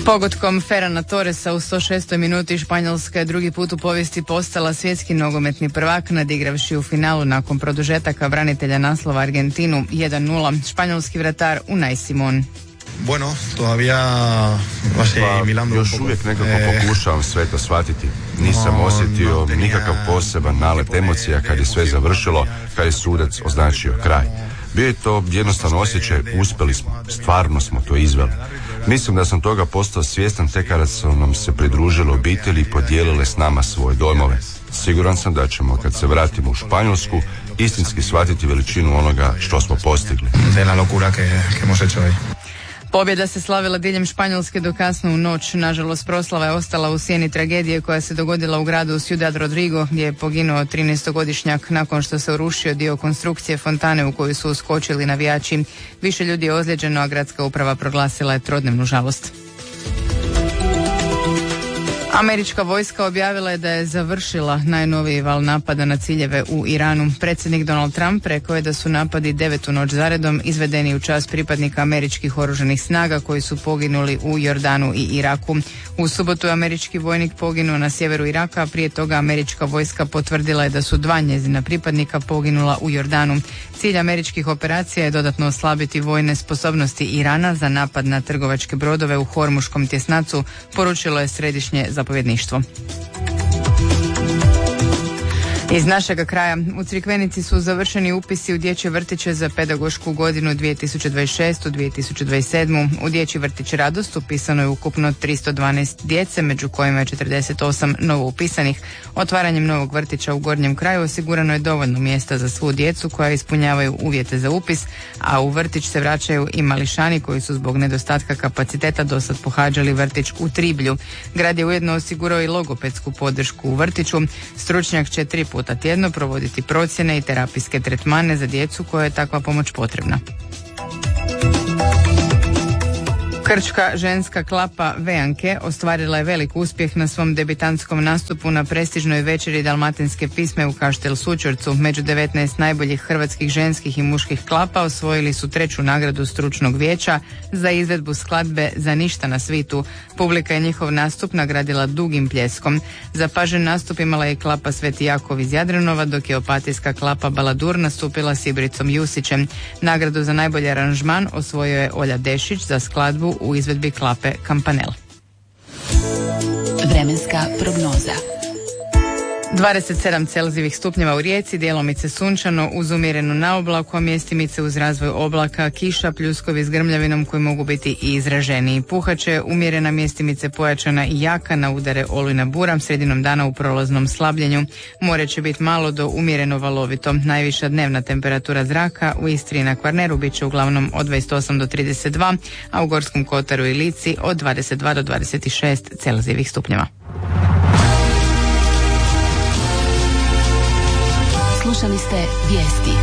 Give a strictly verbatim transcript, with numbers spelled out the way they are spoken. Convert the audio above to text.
Pogodkom Ferrana Torresa u sto šestoj minuti Španjolska je drugi put u povijesti postala svjetski nogometni prvak, nadigravši u finalu nakon produžetaka branitelja naslova Argentinu jedan nula. Španjolski vratar Unai Simon. Bueno, todavía pa, još uvijek nekako eh, pokušavam sve to shvatiti. Nisam osjetio no, no nikakav poseban nalet emocija kad je sve završilo, kad je sudac označio kraj. Bio je to jednostavno osjećaj, uspjeli smo, stvarno smo to izveli. Mislim da sam toga postao svjestan tek kada su nam se pridružile obitelji i podijelile s nama svoje dojmove. Siguran sam da ćemo, kad se vratimo u Španjolsku, istinski shvatiti veličinu onoga što smo postigli. Pobjeda se slavila diljem Španjolske do kasno u noć. Nažalost, proslava je ostala u sjeni tragedije koja se dogodila u gradu Ciudad Rodrigo, gdje je poginuo trinaestogodišnjak nakon što se urušio dio konstrukcije fontane u koju su uskočili navijači. Više ljudi je ozlijeđeno, a gradska uprava proglasila je trodnevnu žalost. Američka vojska objavila je da je završila najnoviji val napada na ciljeve u Iranu. Predsjednik Donald Trump rekao je da su napadi devetu noć zaredom izvedeni u čast pripadnika američkih oružanih snaga koji su poginuli u Jordanu i Iraku. U subotu je američki vojnik poginuo na sjeveru Iraka, a prije toga američka vojska potvrdila je da su dva njezina pripadnika poginula u Jordanu. Cilj američkih operacija je dodatno oslabiti vojne sposobnosti Irana za napad na trgovačke brodove u Hormuškom tjesnacu, poručilo je središnje zapovjedništvo. Iz našega kraja, u Crikvenici su završeni upisi u dječje vrtiće za pedagošku godinu dvije tisuće dvadeset šeste dvije tisuće dvadeset sedme. U dječji vrtić Radost upisano je ukupno tristo dvanaest djece, među kojima je četrdeset osam novo upisanih. Otvaranjem novog vrtića u Gornjem kraju osigurano je dovoljno mjesta za svu djecu koja ispunjavaju uvjete za upis, a u vrtić se vraćaju i mališani koji su zbog nedostatka kapaciteta dosad pohađali vrtić u Triblju. Grad je ujedno osigurao i logopedsku podršku u vrtiću. Stručnjak će tri puta tjedno provoditi procjene i terapijske tretmane za djecu koja je takva pomoć potrebna. Krčka ženska klapa Vejanke ostvarila je velik uspjeh na svom debitantskom nastupu na prestižnoj večeri dalmatinske pisme u Kaštel Sućurcu. Među devetnaest najboljih hrvatskih ženskih i muških klapa osvojili su treću nagradu stručnog vijeća za izvedbu skladbe Za ništa na svitu. Publika je njihov nastup nagradila dugim pljeskom. Zapažen nastup imala je klapa Sveti Jakov iz Jadranova, dok je opatijska klapa Baladur nastupila s Ibricom Jusićem. Nagradu za najbolji aranžman osvojio je Olja Dešić za skladbu u izvedbi klape Kampanel. Vremenska prognoza. dvadeset sedam Celzijevih stupnjeva u Rijeci, djelomice sunčano uz umjerenu naoblaku, a mjestimice uz razvoj oblaka, kiša, pljuskovi s grmljavinom koji mogu biti i izraženiji. Puhaće, umjerena, mjestimice pojačana i jaka, na udare olujna bura, sredinom dana u prolaznom slabljenju. More će biti malo do umjereno valovito. Najviša dnevna temperatura zraka u Istri i na Kvarneru bit će uglavnom od dvadeset osam do trideset dva, a u Gorskom Kotaru i Lici od dvadeset dva do dvadeset šest Celzijevih stupnjeva. Slušali ste vijesti